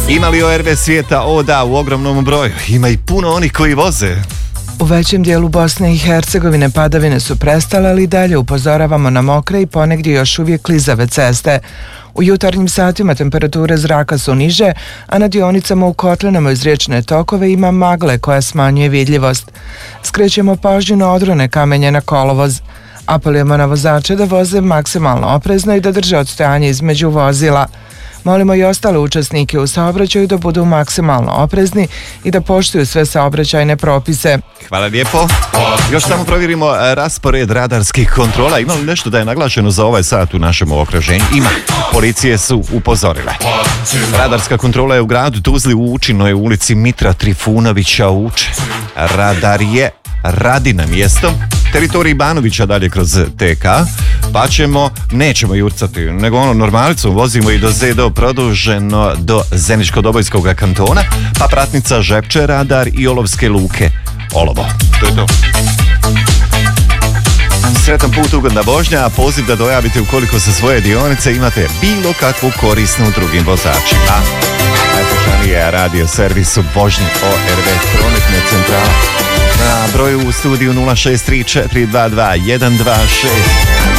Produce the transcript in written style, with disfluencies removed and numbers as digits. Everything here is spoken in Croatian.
Ima li ORV svijeta? O da, u ogromnom broju. Ima i puno onih koji voze. U većem dijelu Bosne i Hercegovine padavine su prestale, ali i dalje upozoravamo na mokre i ponegdje još uvijek klizave ceste. U jutarnjim satima temperature zraka su niže, a na dionicama u kotlinama iz riječne tokove ima magle koja smanjuje vidljivost. Skrećemo pažnju na odrone kamenje na kolovoz. Apelujemo na vozače da voze maksimalno oprezno i da drže odstojanje između vozila. Molimo i ostale učesnike u saobraćaju da budu maksimalno oprezni i da poštuju sve saobraćajne propise. Hvala lijepo. Još samo provjerimo raspored radarskih kontrola. Ima li nešto da je naglašeno za ovaj sat u našem okruženju? Ima. Policije su upozorile. Radarska kontrola je u gradu Tuzli u Učinoj ulici Mitra Trifunovića Uče. Radar je radi na mjesto. Teritorij Banovića dalje kroz TK, pa nećemo jurcati, nego normalicom vozimo i do ZDO produženo do Zeničko-Dobojskog kantona, pa pratnica Žepče, Radar i Olovske luke. Olovo, to je to. Sretan put, ugodna vožnja, a poziv da dojavite ukoliko sa svoje dionice imate bilo kakvu korisnu drugim vozačima. Najpočaniji je radio servisu vožnji ORV prometne centrale. Na broju u studiju 063 422 126.